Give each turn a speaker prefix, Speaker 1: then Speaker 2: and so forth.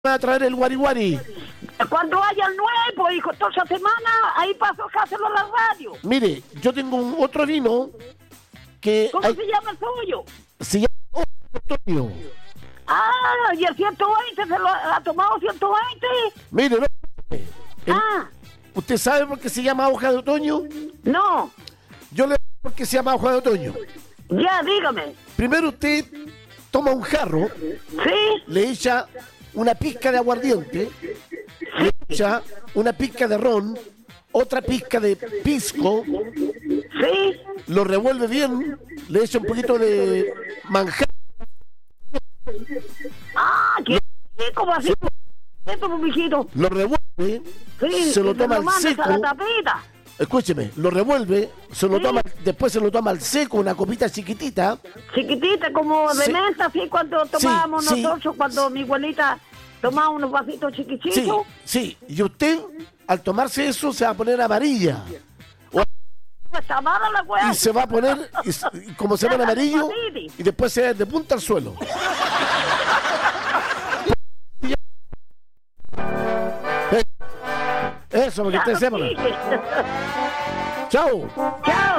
Speaker 1: va a traer el guari.
Speaker 2: Cuando haya el nuevo, hijo, toda esa semana, ahí paso a hacerlo en la radio.
Speaker 1: Mire, yo tengo otro vino que...
Speaker 2: ¿Cómo se llama el suyo?
Speaker 1: Se llama Otoño.
Speaker 2: Ah, y el 120, ¿se lo ha tomado 120?
Speaker 1: Mire, no,
Speaker 2: Ah,
Speaker 1: ¿usted sabe por qué se llama hoja de otoño?
Speaker 2: no,
Speaker 1: Yo le digo por qué se llama hoja de otoño.
Speaker 2: ya, dígame.
Speaker 1: Primero usted toma un jarro,
Speaker 2: ¿Sí?
Speaker 1: le echa una pizca de aguardiente, le echa una pizca de ron, otra pizca de pisco,
Speaker 2: ¿Sí?
Speaker 1: lo revuelve bien, le echa un poquito de manjar,
Speaker 2: Ah, qué rico, va a ser esto, mijito.
Speaker 1: lo revuelve,
Speaker 2: Sí,
Speaker 1: se lo
Speaker 2: y
Speaker 1: toma al
Speaker 2: manda
Speaker 1: seco.
Speaker 2: a la tapita.
Speaker 1: Escúcheme, lo revuelve, se lo
Speaker 2: Sí.
Speaker 1: toma, después se lo toma al seco, una copita chiquitita.
Speaker 2: Chiquitita, como de
Speaker 1: Sí.
Speaker 2: menta, así cuando tomábamos
Speaker 1: Sí, sí.
Speaker 2: nosotros, cuando mi abuelita tomaba unos vasitos
Speaker 1: Sí,
Speaker 2: chiquititos.
Speaker 1: sí. Y usted, al tomarse eso, se va a poner amarilla.
Speaker 2: Está mala la weá.
Speaker 1: Y se va a poner, y como se pone amarillo, y después se va de punta al suelo. Eso, porque usted sepa.
Speaker 2: Sí.
Speaker 1: Chao.
Speaker 2: Chao.